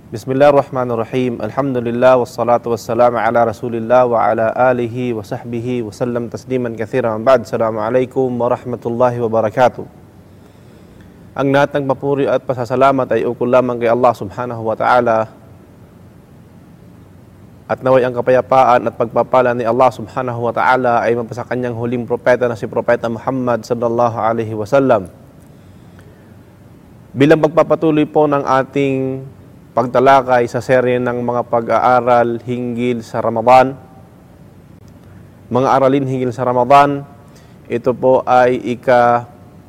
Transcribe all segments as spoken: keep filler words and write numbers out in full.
Bismillahirrahmanirrahim. Alhamdulillah wassalatu wassalamu ala Rasulillah wa ala alihi wa sahbihi wa sallam tasliman katsiran. Ba'd. Assalamualaikum warahmatullahi wabarakatuh. Ang lahat ng papuri at pasasalamat ay ukol lamang kay Allah Subhanahu wa Ta'ala. At naway ang kapayapaan at pagpapala ni Allah Subhanahu wa Ta'ala ay mapasa kanyang huling propeta na si Propeta Muhammad sallallahu alaihi wasallam. Bilang pagpapatuloy po ng ating pagtalakay sa serye ng mga pag-aaral hinggil sa Ramadan, mga aralin hinggil sa Ramadan, ito po ay ika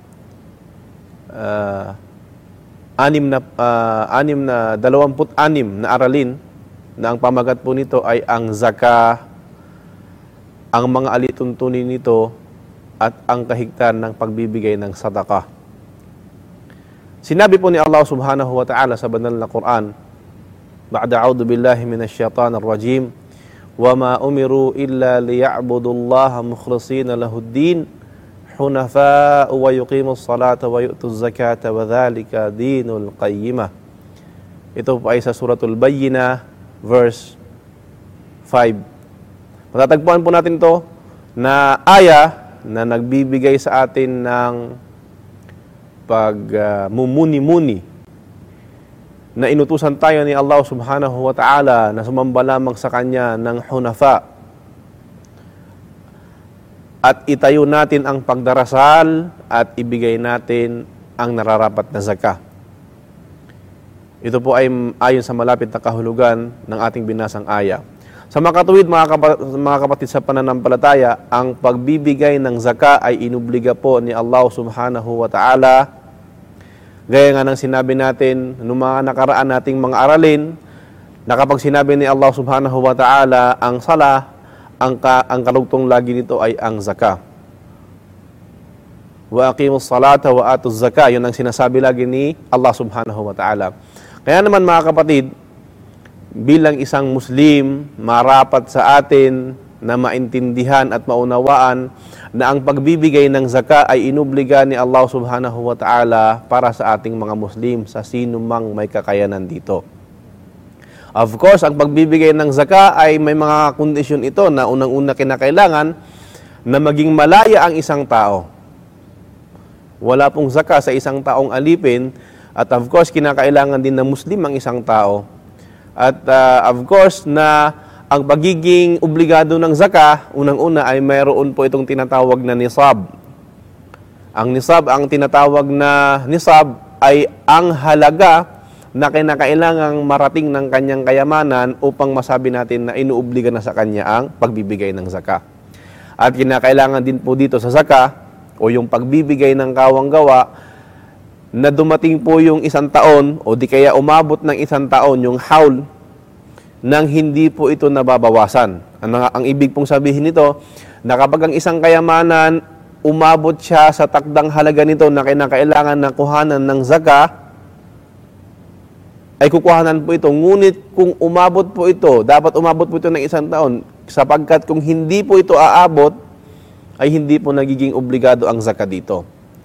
uh, anim na uh, anim na dalawamput anim na aralin na ang pamagat po nito ay ang zaka, ang mga alituntunin nito at ang kahigtan ng pagbibigay ng sadaqah. Sinabi po ni Allah Subhanahu wa Ta'ala sa banal na Quran, ba'da a'udhu billahi minash shaitanir rajim, wa ma umiru illa liya'budullaha mukhlishina lahuddin hunafa'a wa yuqimus salata wa yu'tuz zakata wa dhalika dinul qayyimah. Ito po ay sa suratul Bayyinah verse five. Matatagpuan po natin ito na aya na nagbibigay sa atin ng pag-mumuni-muni uh, na inutusan tayo ni Allah Subhanahu wa Ta'ala na sumamba lamang sa Kanya ng hunafa at itayo natin ang pagdarasal at ibigay natin ang nararapat na zakah. Ito po ay ayon sa malapit na kahulugan ng ating binasang aya. Sa makatuwid, mga, kap- mga kapatid sa pananampalataya, ang pagbibigay ng zakah ay inubliga po ni Allah Subhanahu wa Ta'ala. Gaya nga ng sinabi natin noong mga nakaraan nating mga aralin, na kapag sinabi ni Allah Subhanahu wa Ta'ala ang sala, ang, ka, ang kalugtong lagi nito ay ang zakah. Wa aqimus salata wa atuz zakah, yun ang sinasabi lagi ni Allah Subhanahu wa Ta'ala. Kaya naman mga kapatid, bilang isang Muslim, marapat sa atin na maintindihan at maunawaan na ang pagbibigay ng zakah ay inubliga ni Allah Subhanahu wa Ta'ala para sa ating mga Muslim, sa sino mang may kakayanan dito. Of course, ang pagbibigay ng zakah ay may mga kondisyon ito na unang-una kinakailangan na maging malaya ang isang tao. Wala pong zakah sa isang taong alipin, at of course, kinakailangan din na Muslim ang isang tao. At uh, of course, na ang pagiging obligado ng zakah, unang-una ay mayroon po itong tinatawag na nisab. Ang nisab, ang tinatawag na nisab ay ang halaga na kinakailangang marating ng kanyang kayamanan upang masabi natin na inuobliga na sa kanya ang pagbibigay ng zakah. At kinakailangan din po dito sa zakah o yung pagbibigay ng kawang-gawa na dumating po yung isang taon o di kaya umabot ng isang taon yung haul nang hindi po ito nababawasan. Ang, ang ibig pong sabihin nito, na kapag ang isang kayamanan, umabot siya sa takdang halaga nito na kinakailangan na kuhanan ng zakah, ay kukuhanan po ito. Ngunit kung umabot po ito, dapat umabot po ito ng isang taon, sapagkat kung hindi po ito aabot, ay hindi po nagiging obligado ang zakah dito.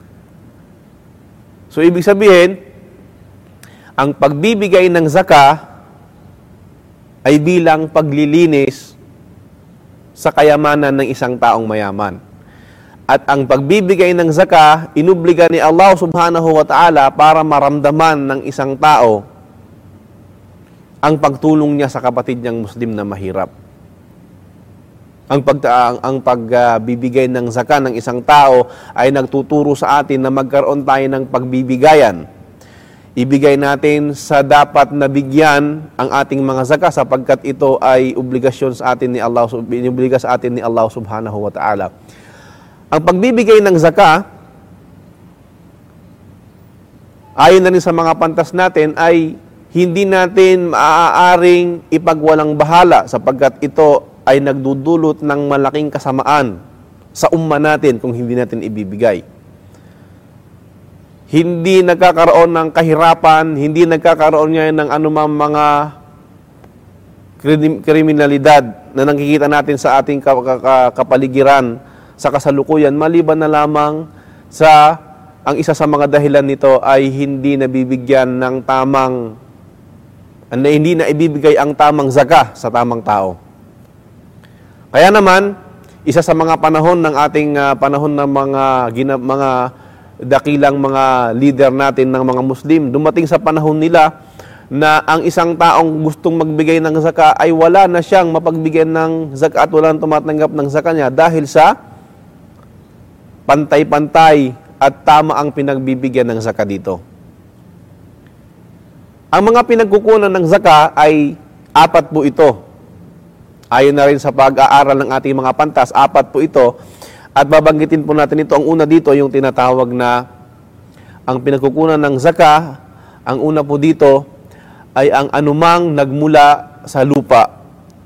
So, ibig sabihin, ang pagbibigay ng zakah ay bilang paglilinis sa kayamanan ng isang taong mayaman. At ang pagbibigay ng zakah, inubliga ni Allah Subhanahu wa Ta'ala para maramdaman ng isang tao ang pagtulong niya sa kapatid niyang Muslim na mahirap. Ang, pag, ang, ang pagbibigay ng zakah ng isang tao ay nagtuturo sa atin na magkaroon tayo ng pagbibigayan. Ibigay natin sa dapat na bigyan ang ating mga zakah sapagkat ito ay obligasyon sa atin ni Allah, inobliga sa atin ni Allah Subhanahu wa Ta'ala. Ang pagbibigay ng zakah, ayon na rin sa mga pantas natin, ay hindi natin maaaring ipagwalang bahala sapagkat ito ay nagdudulot ng malaking kasamaan sa umma natin kung hindi natin ibibigay. Hindi nagkakaroon ng kahirapan, hindi nagkakaroon niya ng anumang mga kriminalidad na nakikita natin sa ating kapaligiran sa kasalukuyan, maliban na lamang sa ang isa sa mga dahilan nito ay hindi nabibigyan ng tamang na hindi na ibibigay ang tamang zaka sa tamang tao. Kaya naman, isa sa mga panahon ng ating uh, panahon ng mga gina, mga dakilang mga leader natin ng mga Muslim, dumating sa panahon nila na ang isang taong gustong magbigay ng zaka ay wala na siyang mapagbigyan ng zaka at walang tumatanggap ng zaka niya dahil sa pantay-pantay at tama ang pinagbibigyan ng zaka dito. Ang mga pinagkukunan ng zaka ay apat po ito. Ayon na rin sa pag-aaral ng ating mga pantas, apat po ito. At babanggitin po natin ito. Ang una dito, yung tinatawag na ang pinagkukunan ng zaka, ang una po dito ay ang anumang nagmula sa lupa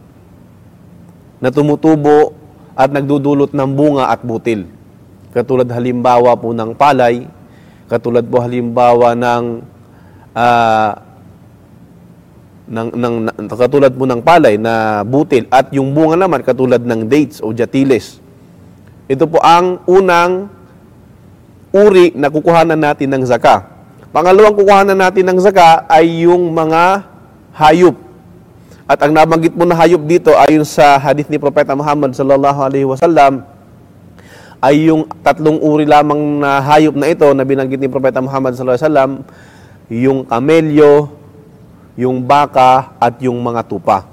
na tumutubo at nagdudulot ng bunga at butil. Katulad halimbawa po ng palay, katulad po halimbawa ng uh, ng, ng, ng katulad po ng palay na butil at yung bunga naman katulad ng dates o jatiles. Ito po ang unang uri na kukuhanan natin ng zaka. Pangalawang kukuhanan natin ng zaka ay yung mga hayop. At ang nabanggit mo na hayop dito ayon sa hadith ni Propeta Muhammad sallallahu alaihi wasallam ay yung tatlong uri lamang na hayop na ito na binanggit ni Propeta Muhammad sallallahu alaihi wasallam, yung kamelyo, yung baka at yung mga tupa.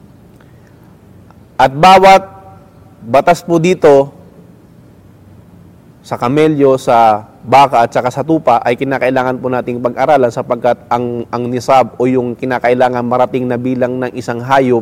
At bawat batas po dito sa kamelyo, sa baka at saka sa tupa ay kinakailangan po nating pag-aralan sapagkat ang, ang nisab o yung kinakailangan marating na bilang ng isang hayop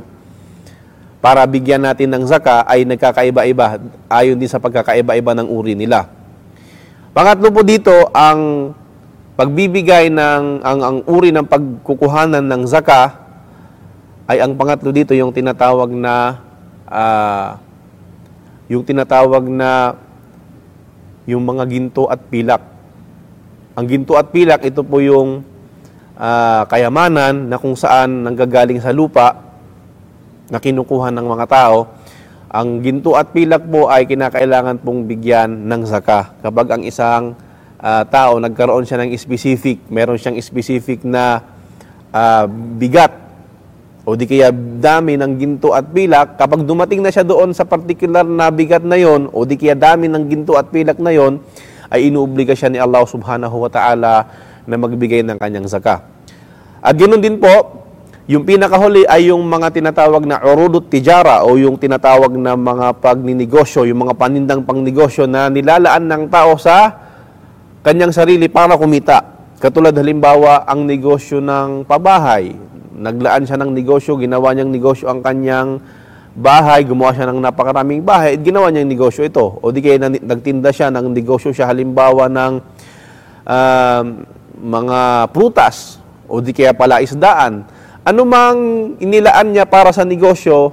para bigyan natin ng zaka ay nagkakaiba-iba ayon din sa pagkakaiba-iba ng uri nila. Pangatlo po dito, ang pagbibigay ng, ang, ang uri ng pagkukuhanan ng zaka ay ang pangatlo dito yung tinatawag na uh, yung tinatawag na yung mga ginto at pilak. Ang ginto at pilak, ito po yung uh, kayamanan na kung saan nanggagaling sa lupa na kinukuha ng mga tao. Ang ginto at pilak po ay kinakailangan pong bigyan ng zaka. Kapag ang isang uh, tao nagkaroon siya ng specific, meron siyang specific na uh, bigat o di kaya dami ng ginto at pilak, kapag dumating na siya doon sa particular na bigat na yon o di kaya dami ng ginto at pilak na yon, ay inuobliga siya ni Allah subhanahu wa ta'ala na magbigay ng kanyang zaka. At ganoon din po, yung pinakahuli ay yung mga tinatawag na urudut tijara o yung tinatawag na mga pagninegosyo, yung mga panindang pangnegosyo na nilalaan ng tao sa kanyang sarili para kumita. Katulad halimbawa ang negosyo ng pabahay. Naglaan siya ng negosyo, ginawa niyang negosyo ang kanyang bahay, gumawa siya ng napakaraming bahay, at ginawa niyang negosyo ito. O di kaya nagtinda siya ng negosyo siya halimbawa ng uh, mga prutas, o di kaya pala isdaan. Ano mang inilaan niya para sa negosyo,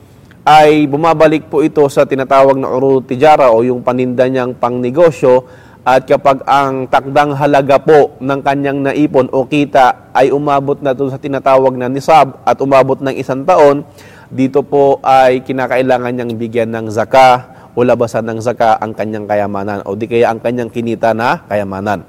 ay bumabalik po ito sa tinatawag na urud tijara o yung paninda niyang pangnegosyo. At kapag ang takdang halaga po ng kanyang naipon o kita ay umabot na doon sa tinatawag na nisab at umabot ng isang taon, dito po ay kinakailangan niyang bigyan ng zaka o labasan ng zaka ang kanyang kayamanan o di kaya ang kanyang kinita na kayamanan.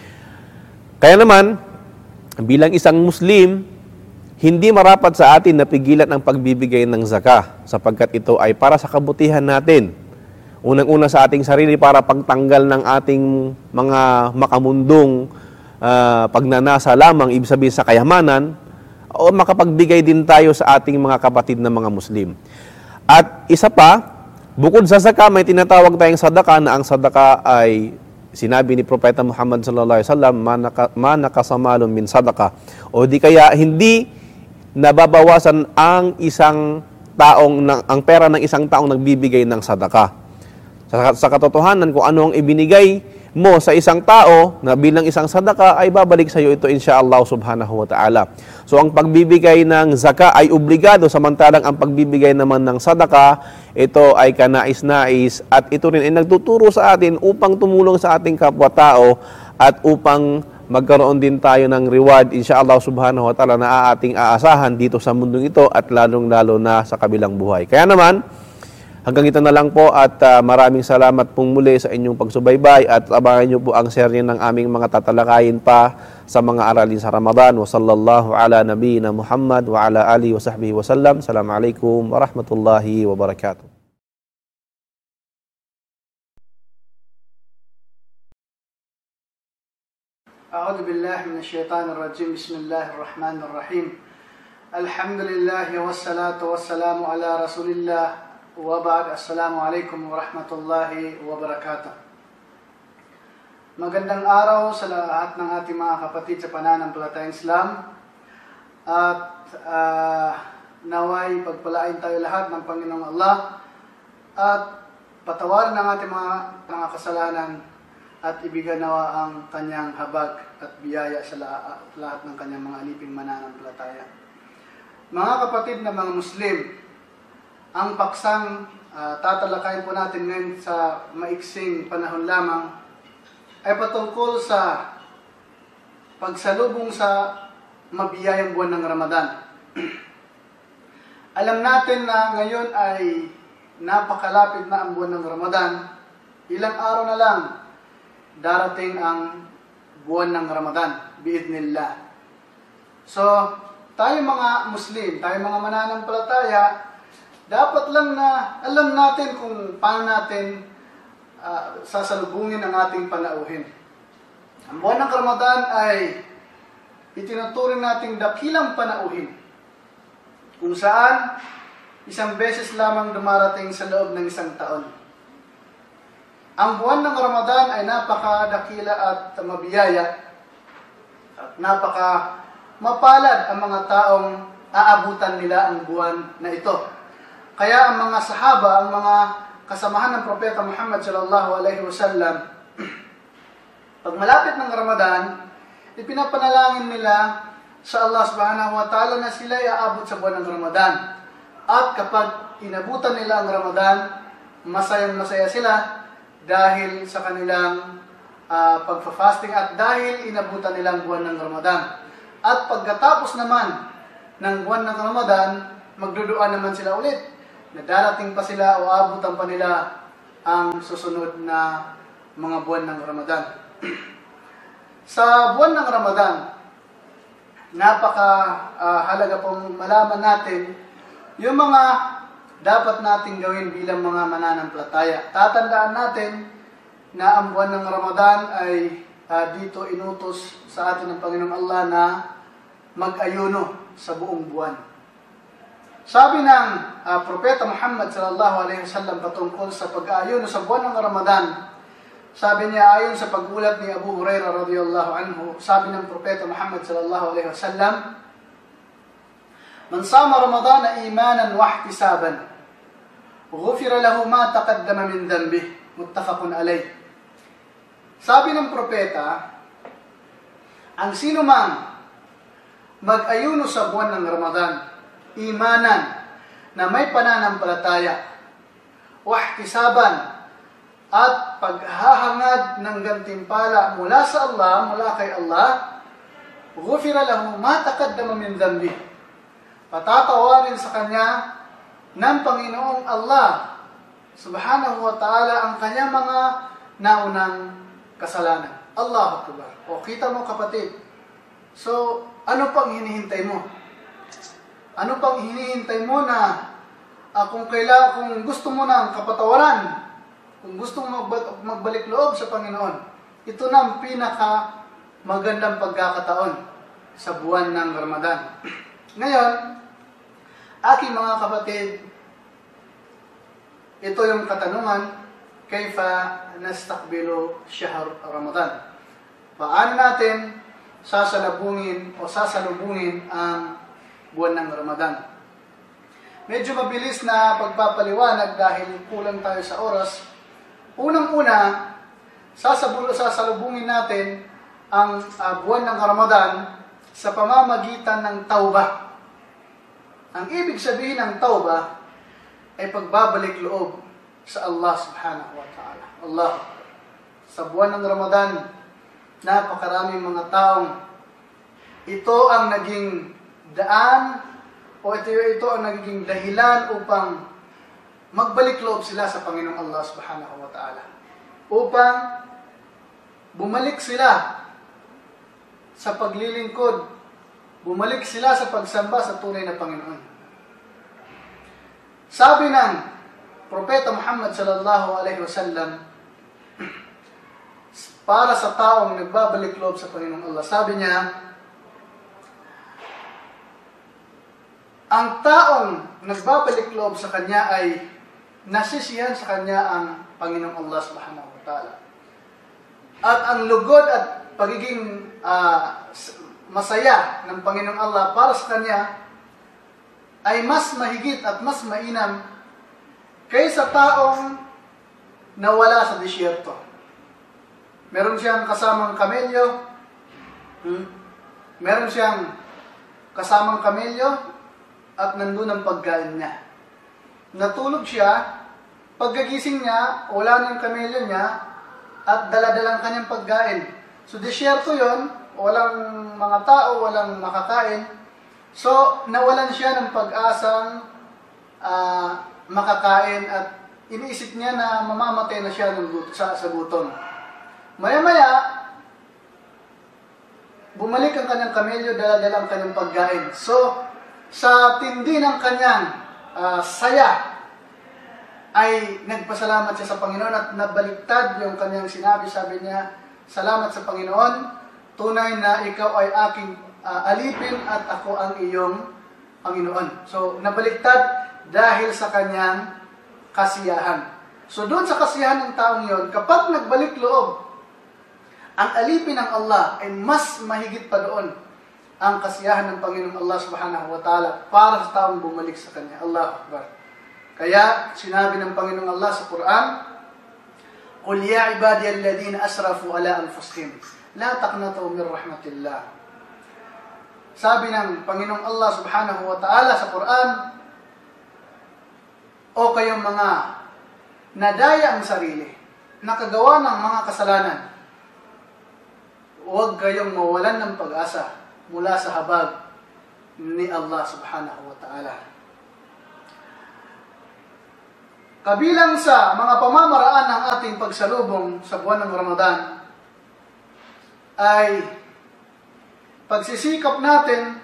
Kaya naman, bilang isang Muslim, hindi marapat sa atin na pigilan ang pagbibigay ng zaka sapagkat ito ay para sa kabutihan natin. Unang-una sa ating sarili para pagtanggal ng ating mga makamundong uh, pagnanasa lamang, ibig sabihin sa kayamanan, o makapagbigay din tayo sa ating mga kapatid na mga Muslim. At isa pa, bukod sa zaka, may tinatawag tayong sadaka na ang sadaka ay sinabi ni Propeta Muhammad sallallahu alaihi wasallam, man nakasamalun min sadaka. O di kaya hindi nababawasan ang isang taong, ang pera ng isang taong nagbibigay ng sadaka. Sa, sa katotohanan, kung ano ang ibinigay mo sa isang tao na bilang isang sadaka, ay babalik sa iyo ito insyaallah subhanahu wa ta'ala. So ang pagbibigay ng zaka ay obligado, samantalang ang pagbibigay naman ng sadaka, ito ay kanais-nais at ito rin ay nagtuturo sa atin upang tumulong sa ating kapwa-tao at upang magkaroon din tayo ng reward insyaallah subhanahu wa ta'ala na ating aasahan dito sa mundong ito at lalong-lalo na sa kabilang buhay. Kaya naman, Hanggang ito na lang po at uh, maraming salamat pong muli sa inyong pagsubaybay at abangan nyo po ang serye ng aming mga tatalakayin pa sa mga aralin sa Ramadan. Wa sallallahu ala nabiyina Muhammad wa ala alihi wa sahbihi wa sallam. Assalamualaikum warahmatullahi wabarakatuh. أعوذ بالله من الشيطان الرجيم بسم الله الرحمن الرحيم الحمد لله والصلاة والسلام على رسول الله وبعد السلام عليكم ورحمة الله وبركاته. Magandang araw sa lahat ng ating mga kapatid sa pananampalatayang Islam at uh, naway pagpalain tayo lahat ng Panginoong Allah at patawarin ng ating mga, mga kasalanan at ibigay nawa ang kanyang habag at biyaya sa lahat ng kanyang mga aliping mananampalataya. Mga kapatid na mga Muslim, ang paksang uh, tatalakayin po natin ngayon sa maiksing panahon lamang ay patungkol sa pagsalubong sa mabiyayang buwan ng Ramadan. Alam natin na ngayon ay napakalapit na ang buwan ng Ramadan. Ilang araw na lang darating ang buwan ng Ramadan, biidnillah. So, tayo mga Muslim, tayo mga mananampalataya, dapat lang na alam natin kung paano natin uh, sasalubungin ang ating panauhin. Ang buwan ng Ramadan ay itinuturing nating dakilang panauhin, kung saan isang beses lamang dumarating sa loob ng isang taon. Ang buwan ng Ramadan ay napakadakila at mabiyaya at napaka mapalad ang mga taong aabutan nila ang buwan na ito. Kaya ang mga sahaba, ang mga kasamahan ng Propeta Muhammad sallallahu alaihi wasallam, pag malapit ng Ramadan, ipinapanalangin nila sa Allah subhanahu wa ta'ala na sila ay aabot sa buwan ng Ramadan. At kapag inabutan nila ang Ramadan, masayang masaya sila dahil sa kanilang uh, pagfa-fasting at dahil inabutan nilang buwan ng Ramadan. At pagkatapos naman ng buwan ng Ramadan, magduduan naman sila ulit na darating pa sila o abutan pa nila ang susunod na mga buwan ng Ramadan. Sa buwan ng Ramadan, napaka uh, halaga pong malaman natin yung mga dapat nating gawin bilang mga mananampalataya. Tatandaan natin na ang buwan ng Ramadan ay uh, dito inutos sa atin ng Panginoong Allah na mag-ayuno sa buong buwan. Sabi ng uh, Propeta Muhammad sallallahu alaihi wasallam patungkol sa pag-ayuno sa buwan ng Ramadan, sabi niya ayon sa pag-ulat ni Abu Hurairah radhiyallahu anhu, sabi ng Propeta Muhammad sallallahu alaihi wasallam, "Man sama Ramadana imanan wa ihtisaban, ghufira lahu ma taqaddama min dhanbihi." Muttafaqun alayh. Sabi ng propeta, ang sino mang mag-ayuno sa buwan ng Ramadan, imanan na may pananampalataya, wa ihtisaban at paghahangad ng gantimpala mula sa Allah, mula kay Allah, ghufira lahu ma taqaddama min dhanbihi. Patatawarin sa kanya ng Panginoong Allah subhanahu wa ta'ala ang kanyang mga naunang kasalanan. Allahu Akbar. O kita mo kapatid. So, ano pang hinihintay mo? Ano pang hinihintay mo na uh, kung kaila, kung gusto mo ng kapatawaran, kung gusto mo magbalik loob sa Panginoon, ito na ang pinaka magandang pagkakataon sa buwan ng Ramadan. Ngayon, aking mga kapatid, ito yung katanungan, kayfa nastakbilu shahr Ramadan? Paano natin sasalubungin o sasalubungin ang buwan ng Ramadan? Medyo mabilis na pagpapaliwanag dahil kulang tayo sa oras. Unang-una, sasalubungin natin ang uh, buwan ng Ramadan sa pamamagitan ng tauba. Ang ibig sabihin ng tauba ay pagbabalik loob sa Allah subhanahu wa ta'ala. Allah. Sa buwan ng Ramadan, napakaraming mga taong ito ang naging daan o ito, ito ang naging dahilan upang magbalik loob sila sa Panginoong Allah subhanahu wa ta'ala. Upang bumalik sila sa paglilingkod, bumalik sila sa pagsamba sa tunay na Panginoon. Sabi ng Propeta Muhammad sallallahu alaihi wasallam para sa taong nagbabalik loob sa Panginoong Allah, sabi niya, ang taong nagbabalik loob sa Kanya ay nasisiyahan sa Kanya ang Panginoong Allah subhanahu wa ta'ala. At ang lugod at pagiging uh, masaya ng Panginoong Allah para sa Kanya ay mas mahigit at mas mainam kaysa taong nawala sa disyerto. Meron siyang kasamang kamelyo, hmm? meron siyang kasamang kamelyo at nandun ang pagkain niya. Natulog siya, pagkagising niya, wala na yung kamelyo niya at daladalang kanyang pagkain. So disyerto yon, walang mga tao, walang makakain. So, nawalan siya ng pag-asang uh, makakain at iniisip niya na mamamatay na siya ng gut- sa, sa gutom. Maya-maya, bumalik ang kanyang kamelyo, dala-dala ang kanyang pagkain. So, sa tindi ng kanyang uh, saya, ay nagpasalamat siya sa Panginoon at nabaliktad yung kanyang sinabi. Sabi niya, salamat sa Panginoon, tunay na ikaw ay aking uh, alipin at ako ang iyong Panginoon. So, nabaliktad dahil sa kanyang kasiyahan. So, doon sa kasiyahan ng taong yon, kapag nagbalik loob, ang alipin ng Allah ay mas mahigit pa doon ang kasiyahan ng Panginoong Allah subhanahu wa ta'ala para sa taong bumalik sa Kanya. Allahu Akbar. Kaya, sinabi ng Panginoong Allah sa Quran, قُلْ يَا عِبَادِيَ الَّذِينَ أَسْرَفُوا عَلَىٰ أَنفُسِهِمْ لَا تَقْنَطُوا مِنْ رَحْمَةِ اللَّهِ. Sabi ng Panginoong Allah subhanahu wa ta'ala sa Quran, o kayong mga nadaya ang sarili, nakagawa ng mga kasalanan, huwag kayong mawalan ng pag-asa mula sa habag ni Allah subhanahu wa ta'ala. Kabilang sa mga pamamaraan ng ating pagsalubong sa buwan ng Ramadan ay pagsisikap natin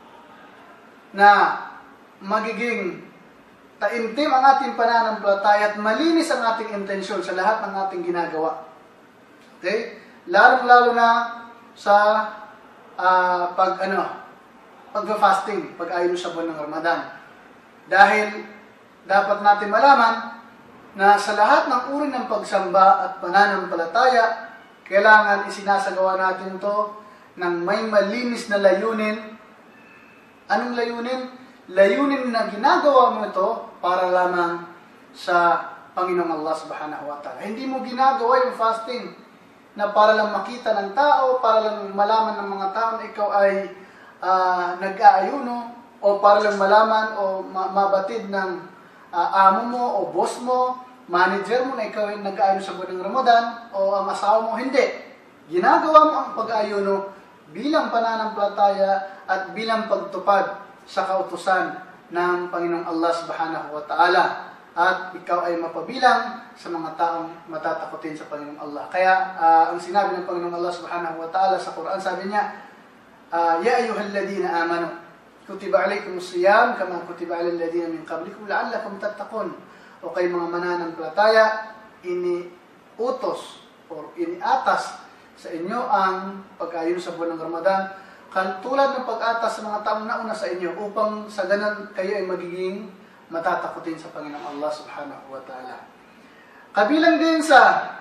na magiging taimtim ang ating pananampalataya at malinis ang ating intensyon sa lahat ng ating ginagawa. Okay? Lalong-lalo na sa uh, pag ano, pag-fasting, pag-ayon sa buwan ng Ramadan. Dahil dapat natin malaman na sa lahat ng uri ng pagsamba at pananampalataya, kailangan isinasagawa natin ito ng may malinis na layunin. Anong layunin? Layunin na ginagawa mo ito para lamang sa Panginoong Allah subhanahu wa ta'ala. Hindi mo ginagawa yung fasting na para lang makita ng tao, para lang malaman ng mga tao na ikaw ay uh, nag-aayuno, o para lang malaman o ma- mabatid ng uh, amo mo o boss mo, manager mo na ikaw ay nag-aayuno sa buwan ng Ramadan, o ang asawa mo. Hindi. Ginagawa mo ang pag-aayuno bilang pananampalataya at bilang pagtupad sa kautusan ng Panginoong Allah subhanahu wa ta'ala. At ikaw ay mapabilang sa mga taong matatakotin sa Panginoong Allah. Kaya, uh, ang sinabi ng Panginoong Allah subhanahu wa ta'ala sa Quran, sabi niya, uh, Ya ayyuhalladhina amanu, kutiba alaykumus siyam, kama kutiba alal ladhina min qablikum, la'allakum tattaqun. O kay mga mananampalataya, iniutos o iniatas sa inyo ang pag-ayon sa buwan ng Ramadan, tulad ng pag-atas sa mga taong nauna sa inyo, upang sa ganan kayo ay magiging matatakotin sa Panginoong Allah subhanahu wa ta'ala. Kabilang din sa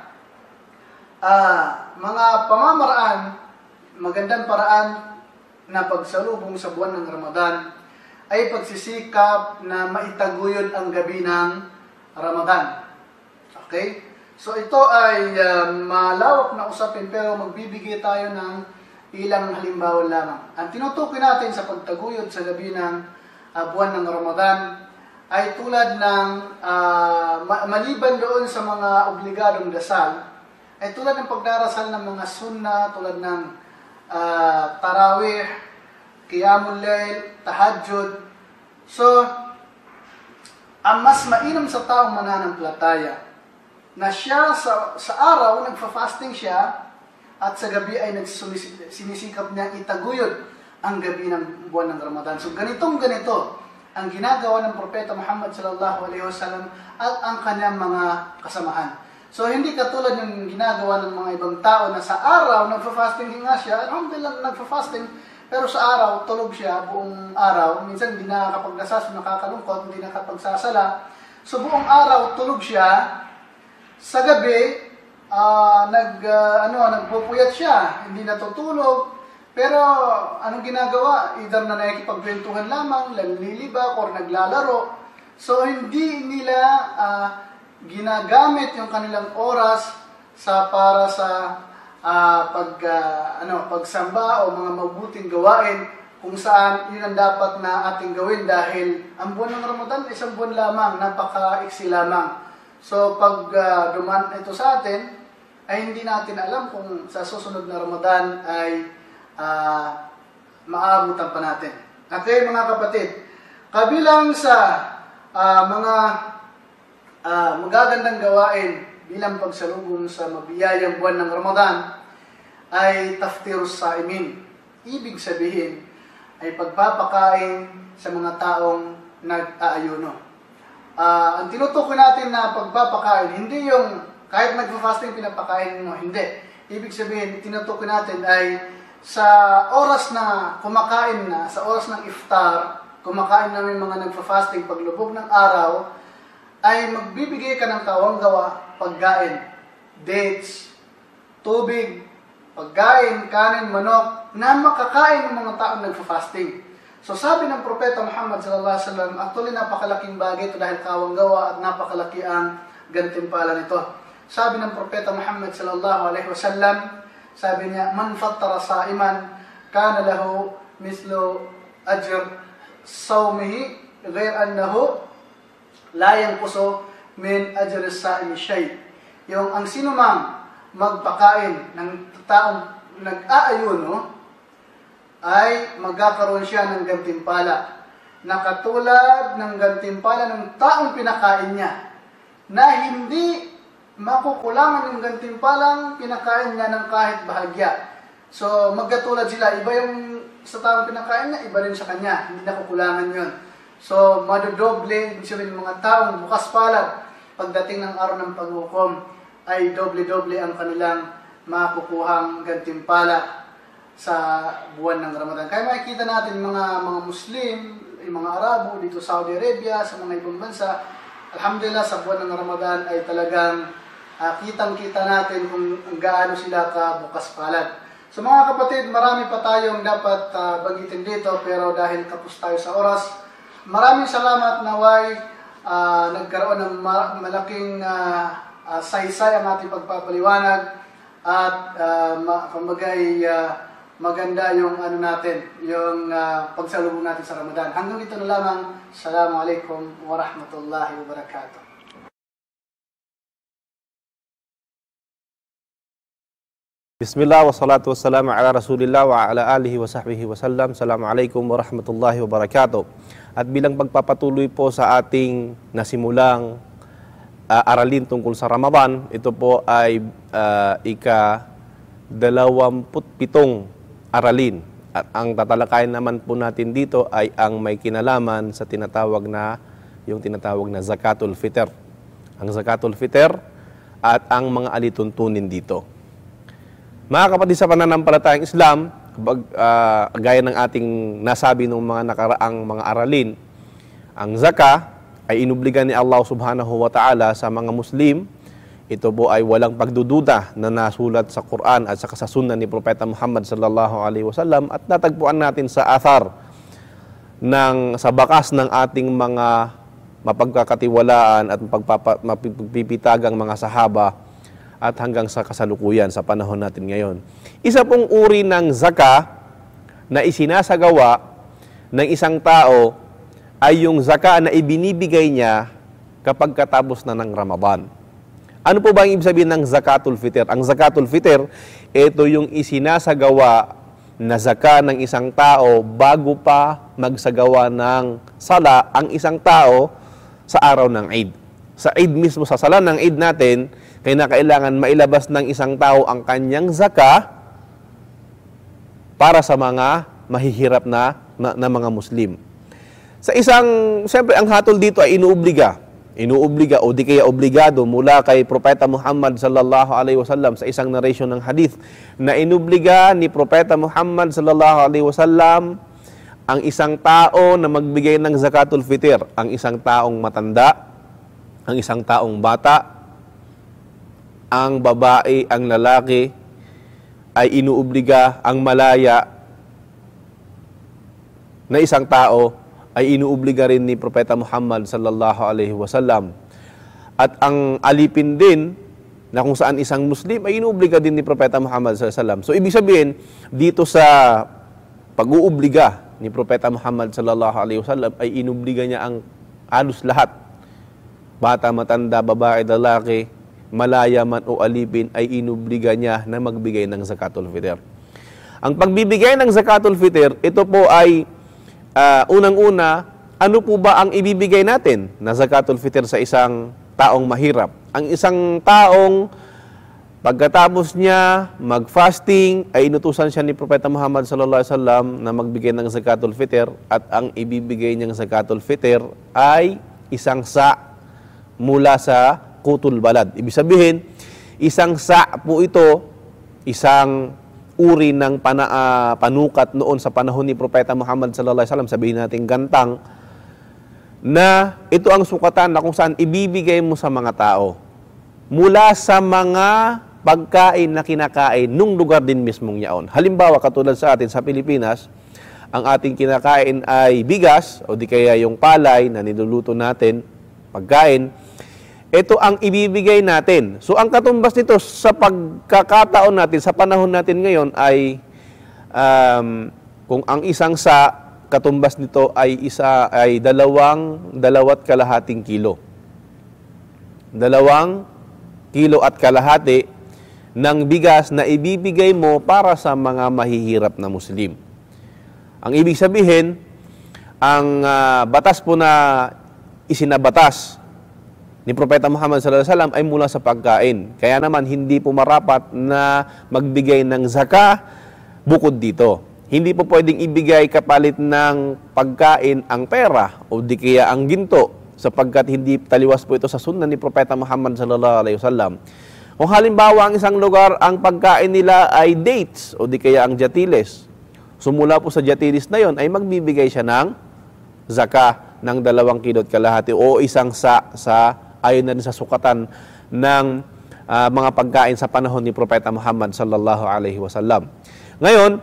uh, mga pamamaraan, magandang paraan na pagsalubong sa buwan ng Ramadan ay pagsisikap na maitaguyod ang gabi ng Ramadan. Okay? So ito ay uh, malawak na usapin, pero magbibigay tayo ng ilang halimbawa lamang. Ang tinutukoy natin sa pagtaguyod sa gabi ng uh, buwan ng Ramadan ay tulad ng uh, maliban doon sa mga obligadong dasal, ay tulad ng pagdarasal ng mga sunna, tulad ng uh, tarawih, qiyamul layl, tahajjud. So, ang mas mainam sa taong mananampalataya na siya sa, sa araw nagfa-fasting siya at sa gabi ay nagsinisikap niya itaguyod ang gabi ng buwan ng Ramadan. So ganitong ganito ang ginagawa ng Propeta Muhammad sallallahu alaihi wasallam at ang kanyang mga kasamahan. So hindi katulad ng ginagawa ng mga ibang tao na sa araw nagfa-fasting nga siya, alhamdulillah nagfa-fasting, pero sa araw tulog siya buong araw. Minsan hindi nakakapagdasal, nakakalungkot, hindi nakapagsasala. So buong araw tulog siya. Sa gabi, uh, nag uh, ano, nagpupuyat siya, hindi natutulog. Pero anong ginagawa? Either na nakikipagkwentuhan lamang, nalilibak, or naglalaro. So hindi nila uh, ginagamit yung kanilang oras sa para sa uh, pag uh, ano, pagsamba o mga mabuting gawain kung saan yun ang dapat na ating gawin dahil ang buwan ng Ramadan isang buwan lamang, napaka-iksi lamang. So pag uh, dumaan ito sa atin, ay hindi natin alam kung sa susunod na Ramadan ay uh, maabutan pa natin. Okay mga kapatid, kabilang sa uh, mga uh, magagandang gawain bilang pagsalubong sa mabiyayang buwan ng Ramadan ay taftirus saimin. Ibig sabihin ay pagpapakain sa mga taong nag-aayuno. Uh, ang tinutukoy natin na pagpapakain, hindi yung kahit nagpa-fasting pinapakain mo, hindi. Ibig sabihin, tinutukoy natin ay sa oras na kumakain na, sa oras ng iftar, kumakain namin mga nagpa-fasting paglubog ng araw, ay magbibigay ka ng kawanggawa, pagkain, dates, tubig, pagkain, kanin, manok, na makakain ng mga taong nagpa-fasting. So sabi ng Propeta Muhammad sallallahu alaihi wasallam, actually napakalaking bagay ito dahil kawanggawa at napakalaki ang gantimpala nito. Sabi ng Propeta Muhammad sallallahu alaihi wasallam, sabi niya, man fattara saiman kana lahu mislu ajr sawmihi ghair annahu la yanqusu min ajr as-saimi shay. Yung ang sino mang magpakain ng taong nag-aayuno ay magkakaroon siya ng gantimpala na katulad ng gantimpala ng taong pinakain niya, na hindi makukulangan yung gantimpalang pinakain niya ng kahit bahagya. So magkatulad sila, iba yung sa taong pinakain niya, iba rin sa kanya, hindi nakukulangan yun. So madodoble, ibig sabihin mga taong bukas palad pagdating ng araw ng paghukom ay doble-doble ang kanilang makukuhang gantimpala sa buwan ng Ramadan. Kaya makikita natin mga mga Muslim, yung mga Arabo dito sa Saudi Arabia, sa mga ibang bansa, alhamdulillah sa buwan ng Ramadan ay talagang uh, kitang-kita natin kung gaano sila ka bukas palad. So mga kapatid, marami pa tayong dapat uh, banggitin dito, pero dahil kapos tayo sa oras, maraming salamat naway uh, nagkaroon ng ma malaking uh, uh, saysay ang ating pagpapaliwanag at uh, kumagay uh, maganda yung ano natin, yung uh, pagsalubong natin sa Ramadan. Hanggang dito na lamang. Assalamualaikum warahmatullahi wabarakatuh. Bismillah wa salatu wassalamu ala Rasulillah wa ala alihi wa sahbihi wa sallam. Assalamualaikum warahmatullahi wabarakatuh. At bilang pagpapatuloy po sa ating nasimulang uh, aralin tungkol sa Ramadan, ito po ay uh, ika dalawamput pitong aralin. At ang tatalakayin naman po natin dito ay ang may kinalaman sa tinatawag na, yung tinatawag na Zakatul Fitr. Ang Zakatul Fitr at ang mga alituntunin dito. Mga kapatid sa pananampalatayang Islam, kapag, uh, gaya ng ating nasabi ng mga nakaraang mga aralin, ang zaka ay inubligan ni Allah subhanahu wa ta'ala sa mga Muslim. Ito po ay walang pagdududa na nasulat sa Quran at sa kasasunnan ni Propeta Muhammad sallallahu alaihi wasallam at natagpuan natin sa athar ng sa bakas ng ating mga mapagkakatiwalaan at mapagpipitagang mga sahaba at hanggang sa kasalukuyan sa panahon natin ngayon. Isa pong uri ng zaka na isinasagawa ng isang tao ay yung zaka na ibinibigay niya kapag katapos na ng Ramadan. Ano po ba ang ibig sabihin ng Zakatul Fitr? Ang Zakatul Fitr, ito yung isinasagawa na zaka ng isang tao bago pa magsagawa ng sala ang isang tao sa araw ng Eid. Sa Eid mismo, sa sala ng Eid natin, kailangan mailabas ng isang tao ang kanyang zaka para sa mga mahihirap na, na, na mga Muslim. Sa isang, siyempre ang hatol dito ay inuobliga. Inuobliga o di kaya obligado mula kay Propeta Muhammad sallallahu alaihi wasallam sa isang narration ng hadith na inuobliga ni Propeta Muhammad sallallahu alaihi wasallam ang isang tao na magbigay ng zakatul fitr, ang isang taong matanda, ang isang taong bata, ang babae, ang lalaki, ay inuobliga, ang malaya na isang tao ay inuobliga rin ni Propeta Muhammad sallallahu alaihi wasallam. At ang alipin din na kung saan isang Muslim ay inuobliga din ni Propeta Muhammad sallallahu alaihi wasallam. So ibig sabihin dito sa pag-uubliga ni Propeta Muhammad sallallahu alaihi wasallam ay inuobliga niya ang halos lahat. Bata, matanda, babae, lalaki, malaya man o alipin ay inuobliga niya na magbigay ng zakatul fitr. Ang pagbibigay ng zakatul fitr, ito po ay uh, unang-una, ano po ba ang ibibigay natin na zakatul fitr sa isang taong mahirap? Ang isang taong pagkatapos niya mag-fasting ay inutusan siya ni Propeta Muhammad sallallahu alaihi wasallam na magbigay ng zakatul fitr at ang ibibigay niyang zakatul fitr ay isang sa mula sa kutul balad. Ibig sabihin, isang sa po ito, isang uri ng pana, uh, panukat noon sa panahon ni Propeta Muhammad sallallahu alaihi wasallam, sabihin natin gantang, na ito ang sukatan na kung saan ibibigay mo sa mga tao mula sa mga pagkain na kinakain nung lugar din mismong yaon. Halimbawa, katulad sa atin sa Pilipinas, ang ating kinakain ay bigas o di kaya yung palay na niluluto natin, pagkain. Ito ang ibibigay natin. So, ang katumbas nito sa pagkakataon natin, sa panahon natin ngayon ay um, kung ang isang sa katumbas nito ay isa ay dalawang dalawat kalahating kilo. Dalawang kilo at kalahati ng bigas na ibibigay mo para sa mga mahihirap na Muslim. Ang ibig sabihin, ang uh, batas po na isinabatas ni Propeta Muhammad sallallahu alaihi wasallam ay mula sa pagkain. Kaya naman hindi po marapat na magbigay ng zaka bukod dito. Hindi po pwedeng ibigay kapalit ng pagkain ang pera o di kaya ang ginto sapagkat hindi taliwas po ito sa sunna ni Propeta Muhammad sallallahu alaihi wasallam. Kung halimbawa ang isang lugar ang pagkain nila ay dates o di kaya ang jatiles. So mula po sa jatiles na yon ay magbibigay siya ng zaka ng dalawang kilo at kalahati o isang sa sa ayon na rin sa sukatan ng uh, mga pagkain sa panahon ni Propeta Muhammad sallallahu alaihi wasallam. Ngayon,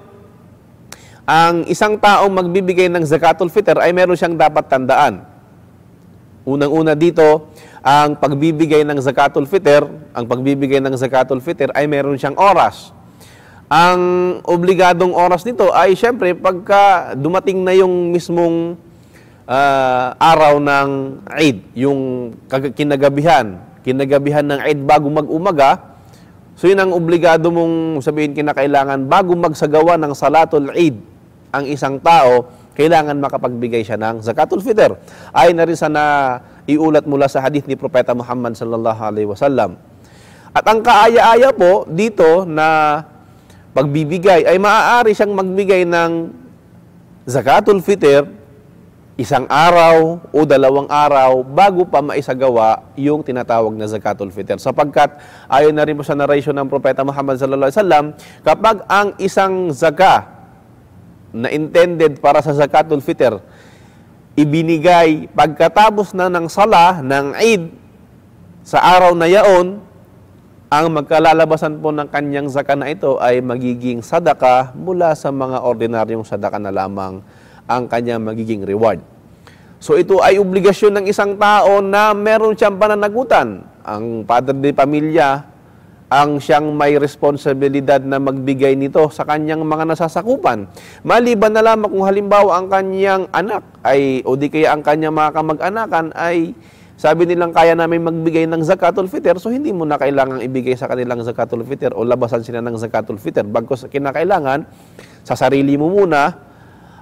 ang isang taong magbibigay ng zakatul fitr ay meron siyang dapat tandaan. Unang-una dito, ang pagbibigay ng zakatul fitr, ang pagbibigay ng zakatul fitr ay meron siyang oras. Ang obligadong oras nito ay syempre pagka dumating na yung mismong Uh, araw ng Eid, yung kinagabihan, kinagabihan ng Eid bago mag-umaga, so yun ang obligado mong sabihin kinakailangan bago magsagawa ng salatul Eid ang isang tao, kailangan makapagbigay siya ng zakatul fitr. Ay na rin sa na iulat mula sa hadith ni Propeta Muhammad sallallahu alaihi wasallam. At ang kaaya-aya po dito na pagbibigay ay maaari siyang magbigay ng zakatul fitr isang araw o dalawang araw bago pa maisagawa yung tinatawag na zakatul fitr. Sapagkat ayon na rin po sa narration ng Propeta Muhammad sallallahu alaihi wasallam, kapag ang isang zaka na intended para sa zakatul fitr ibinigay pagkatapos na ng sala ng Eid sa araw na yaon, ang magkalalabasan po ng kanyang zaka na ito ay magiging sadaka mula sa mga ordinaryong sadaka na lamang ang kanyang magiging reward. So ito ay obligasyon ng isang tao na meron siyang pananagutan. Ang padre de pamilya ang siyang may responsibilidad na magbigay nito sa kanyang mga nasasakupan. Maliban na lamang kung halimbawa ang kanyang anak ay o di kaya ang kanyang mga kamag-anakan ay sabi nilang kaya namin magbigay ng zakatul fitr, so hindi mo na kailangang ibigay sa kanilang zakatul fitr o labasan sila ng zakatul fitr. Bagkus kinakailangan sa sarili mo muna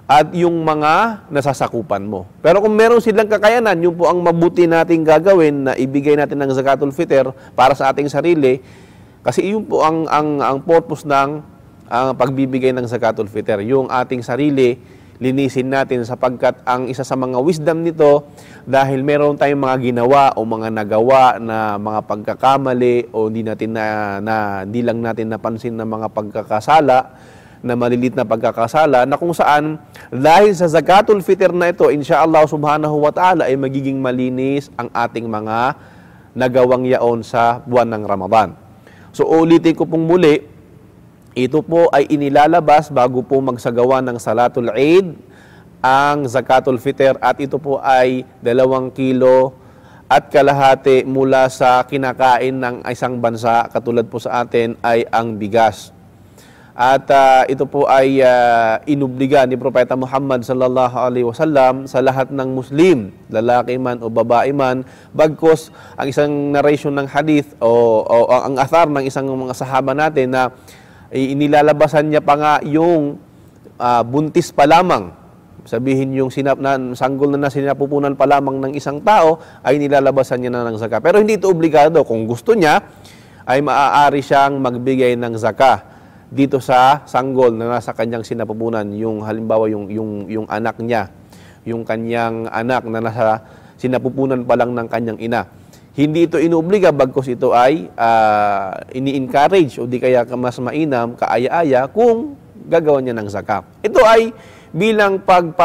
at yung mga nasasakupan mo. Pero kung meron silang kakayanan, yun po ang mabuti nating gagawin na ibigay natin ng zakatul fitr para sa ating sarili, kasi yun po ang, ang, ang purpose ng ang pagbibigay ng zakatul fitr. Yung ating sarili, linisin natin sapagkat ang isa sa mga wisdom nito, dahil meron tayong mga ginawa o mga nagawa na mga pagkakamali o hindi natin na, na hindi lang natin napansin na mga pagkakasala, na malilit na pagkakasala, na kung saan dahil sa zakatul fitr na ito, insyaallah subhanahu wa ta'ala, ay magiging malinis ang ating mga nagawang yaon sa buwan ng Ramadan. So ulitin ko pong muli, ito po ay inilalabas bago po magsagawa ng Salatul Eid, ang zakatul fitr, at ito po ay dalawang kilo at kalahati mula sa kinakain ng isang bansa, katulad po sa atin ay ang bigas. At uh, ito po ay uh, inubliga ni Propeta Muhammad sallallahu alaihi wasallam sa lahat ng Muslim, lalaki man o babae man, bagkos ang isang narration ng hadith o, o, o ang athar ng isang mga sahaba natin na inilalabasan niya pa nga yung uh, buntis pa lamang. Sabihin yung sinap na, sanggol na na sinapupunan pa lamang ng isang tao, ay nilalabasan niya na ng zaka. Pero hindi ito obligado. Kung gusto niya, ay maaari siyang magbigay ng zaka dito sa sanggol na nasa kanyang sinapupunan. Yung halimbawa, yung, yung, yung anak niya, yung kanyang anak na nasa sinapupunan pa lang ng kanyang ina. Hindi ito inuobliga, bagkos ito ay uh, ini-encourage o di kaya mas mainam, kaaya-aya kung gagawa niya ng zakat. Ito ay bilang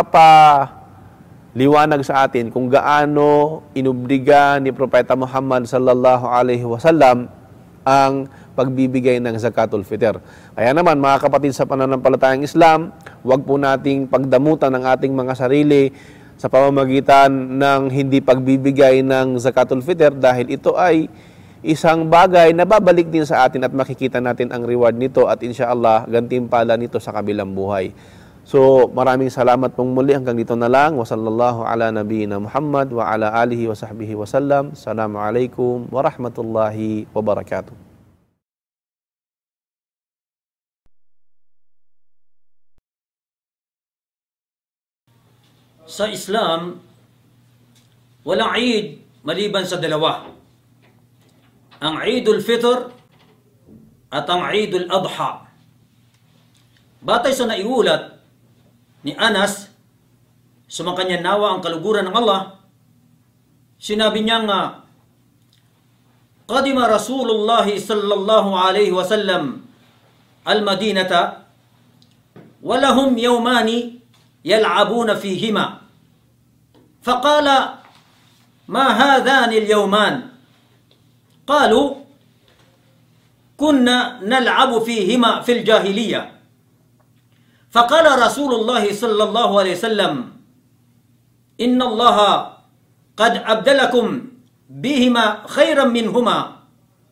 pagpapaliwanag sa atin kung gaano inubliga ni Propeta Muhammad sallallahu alaihi wasallam ang pagbibigay ng zakatul fitr. Kaya naman mga kapatid sa pananampalatayang Islam, huwag po nating pagdamutan ng ating mga sarili sa pamamagitan ng hindi pagbibigay ng zakatul fitr, dahil ito ay isang bagay na babalik din sa atin at makikita natin ang reward nito at insyaallah gantimpala nito sa kabilang buhay. So maraming salamat pong muli, hanggang dito na lang. Wa sallallahu ala nabiyina Muhammad wa ala alihi wa sahbihi wa sallam. Assalamualaikum warahmatullahi wabarakatuh. Sa Islam, walang Eid maliban sa dalawa. Ang Eidul Fitr at ang Eidul Adha. Batay sa naiulat ni Anas, sumakanya nawa ang kaluguran ng Allah, sinabi niya nga, Qadima Rasulullah sallallahu alaihi wasallam al-Madinata walahum yawmani yal'abuna fihima. Faqala, ma hadhani al-yawman? Qalu, kunna nal'abu fihima fil jahiliyah. Faqala Rasulullah sallallahu alaihi wasallam, inna Allah qad abdalakum bihima khairan minhuma,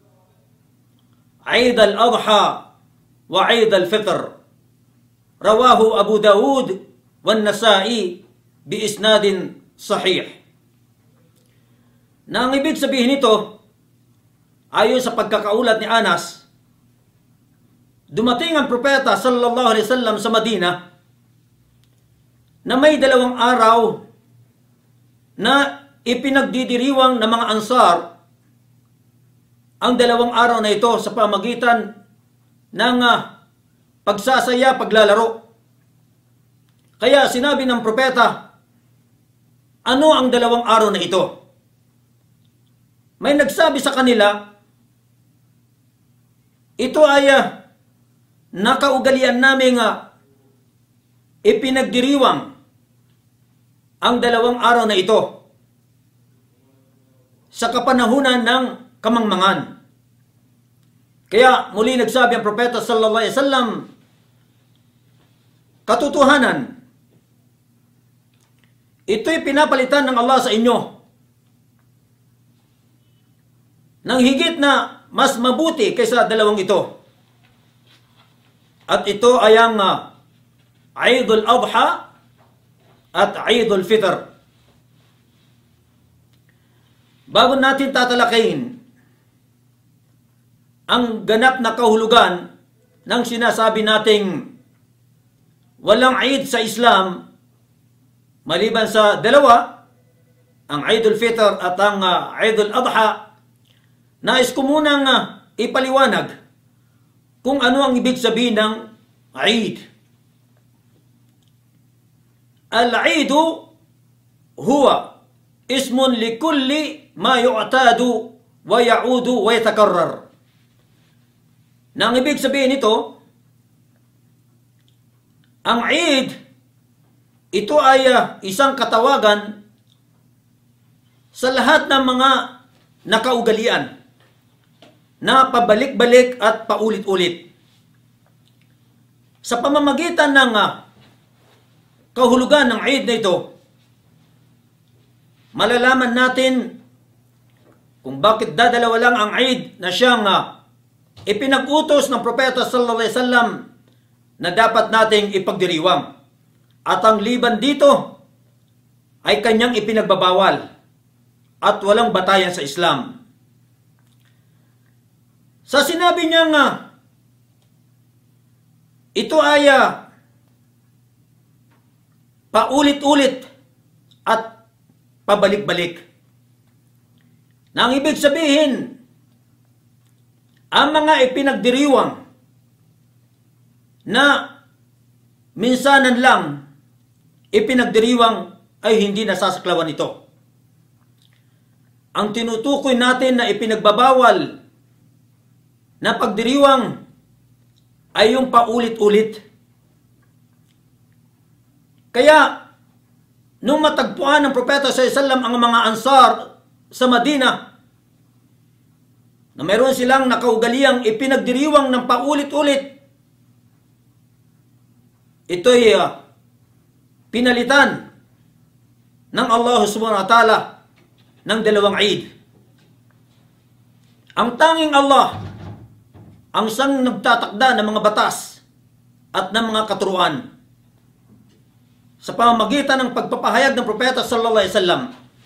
Eid al-Adha wa Eid al-Fitr. Rawahu Abu Dawud wan Nasa'i bi isnadin sahih. Na ang ibig sabihin nito, ayon sa pagkakaulat ni Anas, dumating ang propeta sallallahu alaihi wasallam sa Madina na may dalawang araw na ipinagdidiriwang ng mga Ansar ang dalawang araw na ito sa pamagitan ng uh, pagsasaya, paglalaro. Kaya sinabi ng propeta, ano ang dalawang araw na ito? May nagsabi sa kanila, ito ay uh, nakaugalian namin uh, ipinagdiriwang ang dalawang araw na ito sa kapanahunan ng kamangmangan. Kaya muli nagsabi ang propeta sallallahu alaihi wasallam, katotohanan, ito'y pinapalitan ng Allah sa inyo ng higit na mas mabuti kaysa dalawang ito. At ito ay ang uh, Eidul Adha at Eidul Fitr. Bago natin tatalakayin ang ganap na kahulugan ng sinasabi nating walang Eid sa Islam maliban sa dalawa, ang Eidul Fitr at ang uh, Eidul Adha. Nais ko munang uh, ipaliwanag kung ano ang ibig sabihin ng Eid. Al-Eidu huwa ismun likulli ma yu'tadu wa ya'udu wa yatakarrar. Na ang ibig sabihin nito, ang Eid, ito ay uh, isang katawagan sa lahat ng mga nakaugalian na pabalik-balik at paulit-ulit. Sa pamamagitan ng uh, kahulugan ng Eid na ito, malalaman natin kung bakit dadalawa lang ang Eid na siyang uh, ipinag-utos ng Propeta sallallahu alaihi wasallam na dapat nating ipagdiriwang. At ang liban dito ay kanyang ipinagbabawal at walang batayan sa Islam. Sa sinabi niya nga, ito ay uh, paulit-ulit at pabalik-balik. Na ang ibig sabihin, ang mga ipinagdiriwang na minsanan lang ipinagdiriwang ay hindi nasasaklawan ito. Ang tinutukoy natin na ipinagbabawal na pagdiriwang ay yung paulit-ulit. Kaya, nung matagpuan ng Propeta sallallahu alaihi wasallam ang mga Ansar sa Madina, na meron silang nakaugaliang ipinagdiriwang ng paulit-ulit, ito'y uh, pinalitan ng Allah subhanahu wa ta'ala ng dalawang Eid. Ang tanging Allah ang siyang nagtatakda ng mga batas at ng mga katuruan sa pamamagitan ng pagpapahayag ng Propeta sallallahu alaihi wasallam.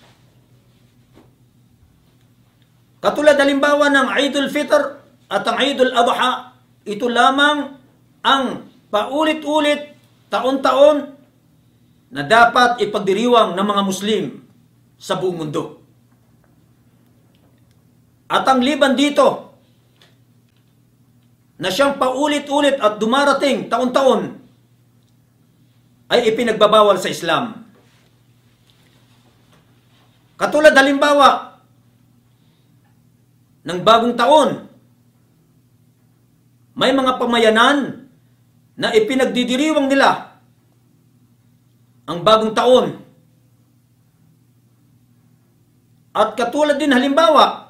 Katulad halimbawa ng Eidul Fitr at ang Eidul Adha, ito lamang ang paulit-ulit, taon-taon na dapat ipagdiriwang ng mga Muslim sa buong mundo. At ang liban dito, na siyang paulit-ulit at dumarating taon-taon, ay ipinagbabawal sa Islam. Katulad halimbawa ng bagong taon, may mga pamayanan na ipinagdidiriwang nila ang bagong taon. At katulad din halimbawa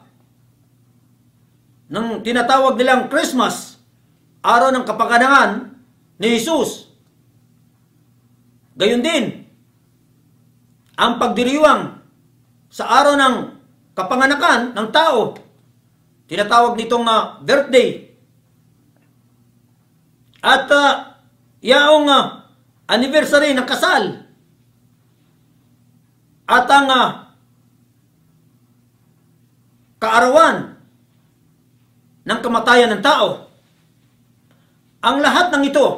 ng tinatawag nilang Christmas, araw ng kapanganakan ni Jesus. Gayon din, ang pagdiriwang sa araw ng kapanganakan ng tao, tinatawag nitong uh, birthday. At uh, yaong uh, anniversary ng kasal. At ang uh, kaarawan ng kamatayan ng tao. Ang lahat ng ito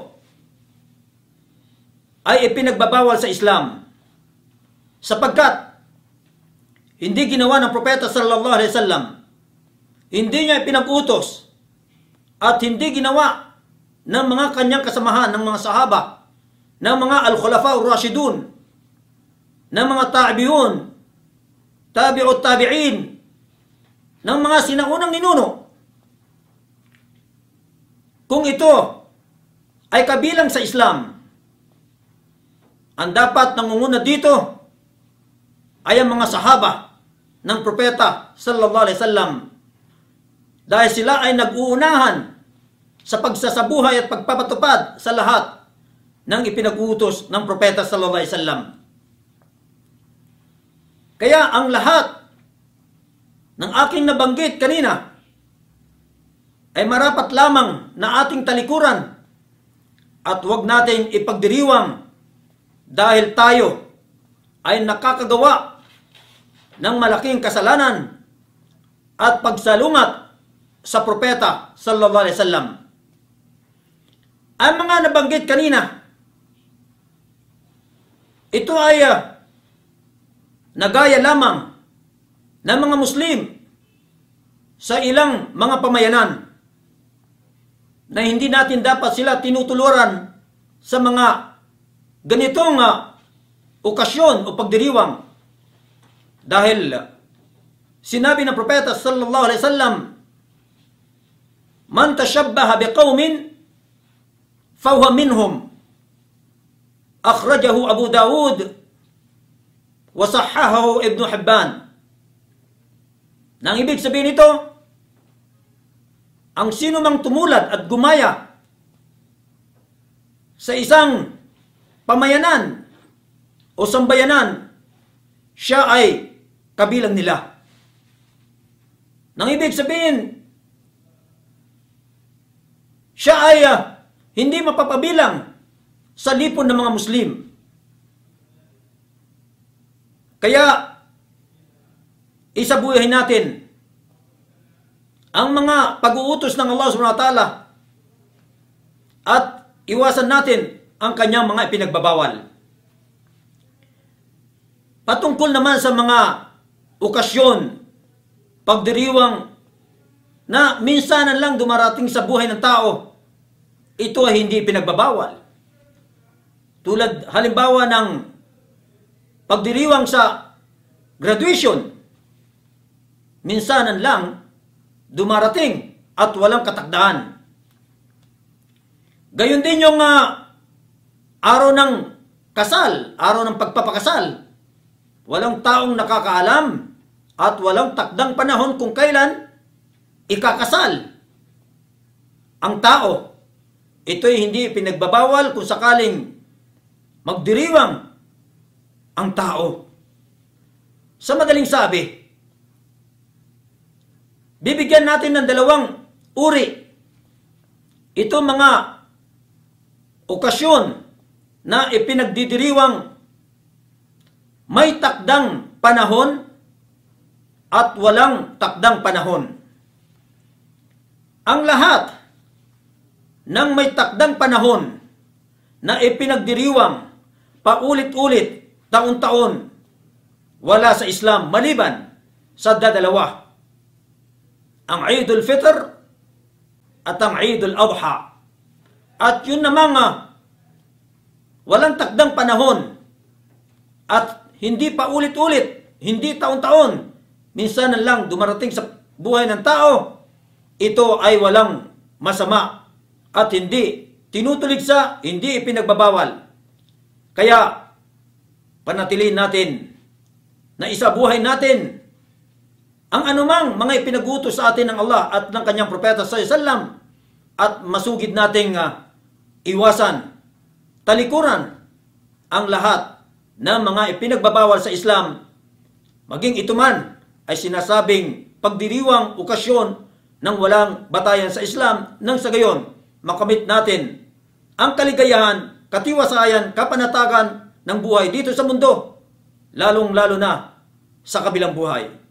ay ipinagbabawal sa Islam. Sapagkat hindi ginawa ng Propeta sallallahu alaihi wasallam, hindi niya ipinag-utos at hindi ginawa ng mga kanyang kasamahan, ng mga sahaba, ng mga al-khulafa ur-rashidun, ng mga tabi'un, tabi'ut tabi'in, ng mga sinaunang ninuno. Kung ito ay kabilang sa Islam, ang dapat nangunguna dito ay ang mga sahaba ng Propeta sallallahu alaihi wasallam, dahil sila ay nag-uunahan sa pagsasabuhay at pagpapatupad sa lahat ng ipinag-utos ng Propeta sallallahu alaihi wasallam. Kaya ang lahat ng aking nabanggit kanina ay marapat lamang na ating talikuran at huwag nating ipagdiriwang dahil tayo ay nakakagawa ng malaking kasalanan at pagsalungat sa Propeta sallallahu alaihi wasallam. Ang mga nabanggit kanina ito ay uh, nagaya lamang ng mga Muslim sa ilang mga pamayanan na hindi natin dapat sila tinutuluran sa mga ganitong uh, okasyon o pagdiriwang. Dahil uh, sinabi ng propeta sallallahu alaihi wasallam, man tashabbaha biqaumin fahuwa minhum. Akhrajahu Abu Dawud wa sahhahahu Ibn Hibban. Nang ibig sabihin nito, ang sino mang tumulad at gumaya sa isang pamayanan o sambayanan, siya ay kabilang nila. Nang ibig sabihin, siya ay uh, hindi mapapabilang sa lipon ng mga Muslim. Kaya, isabuhay natin ang mga pag-uutos ng Allah subhanahu wa ta'ala at iwasan natin ang kanyang mga ipinagbabawal. Patungkol naman sa mga okasyon, pagdiriwang na minsanan lang dumarating sa buhay ng tao, ito ay hindi pinagbabawal. Tulad halimbawa ng pagdiriwang sa graduation, minsanan lang dumarating at walang katakdaan. Gayon din yung uh, araw ng kasal, araw ng pagpapakasal. Walang taong nakakaalam at walang takdang panahon kung kailan ikakasal ang tao. Ito'y hindi pinagbabawal kung sakaling magdiriwang ang tao. Sa madaling sabi, bibigyan natin ng dalawang uri. Ito mga okasyon na ipinagdidiriwang may takdang panahon at walang takdang panahon. Ang lahat ng may takdang panahon na ipinagdiriwang paulit-ulit, taon-taon, wala sa Islam maliban sa dadalawa. Ang Eidul Fitr at ang Eidul Adha. At yun namang uh, walang takdang panahon at hindi pa ulit-ulit, hindi taon-taon, minsan lang dumarating sa buhay ng tao, ito ay walang masama at hindi tinutuligsa, hindi ipinagbabawal. Kaya, panatilihin natin na isabuhay natin ang anumang mga ipinagutos sa atin ng Allah at ng kanyang propeta sallallahu alaihi wasallam at masugid nating uh, iwasan, talikuran ang lahat ng mga ipinagbabawal sa Islam, maging ito man ay sinasabing pagdiriwang okasyon ng walang batayan sa Islam, nang sa gayon makamit natin ang kaligayahan, katiwasayan, kapanatagan ng buhay dito sa mundo, lalong-lalo na sa kabilang buhay.